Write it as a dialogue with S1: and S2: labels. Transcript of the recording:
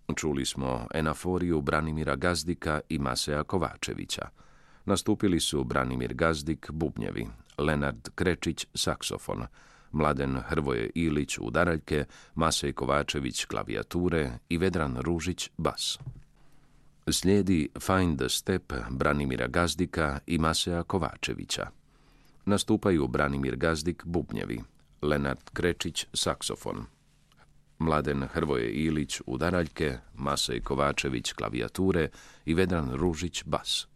S1: Čuli smo enaforiju Branimira Gazdika i Maseja Kovačevića. Nastupili su Branimir Gazdik, bubnjevi, Lenard Krečić, saksofon, Mladen Hrvoje Ilić, udaraljke, Masej Kovačević, klavijature i Vedran Ružić, bas. Slijedi Find the Step Branimira Gazdika i Maseja Kovačevića. Nastupaju Branimir Gazdik, bubnjevi, Lenard Krečić, saksofon, Mladen Hrvoje Ilić, udaraljke, Masej Kovačević, klavijature i Vedran Ružić, bas.